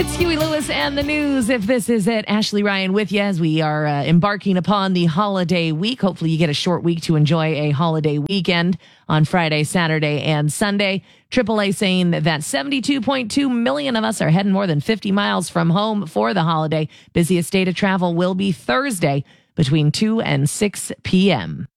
It's Huey Lewis and the news. If this is it, Ashley Ryan with you as we are embarking upon the holiday week. Hopefully you get a short week to enjoy a holiday weekend on Friday, Saturday, and Sunday. AAA saying that 72.2 million of us are heading more than 50 miles from home for the holiday. Busiest day to travel will be Thursday between 2 and 6 p.m.